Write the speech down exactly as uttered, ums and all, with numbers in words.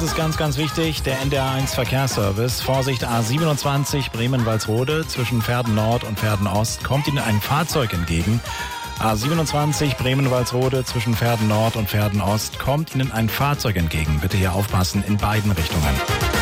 ist ganz, ganz wichtig, der N D R eins Verkehrsservice. Vorsicht, A siebenundzwanzig Bremen-Walsrode zwischen Verden Nord und Verden Ost. Kommt Ihnen ein Fahrzeug entgegen. A siebenundzwanzig Bremen-Walsrode zwischen Verden Nord und Verden Ost. Kommt Ihnen ein Fahrzeug entgegen. Bitte hier aufpassen in beiden Richtungen.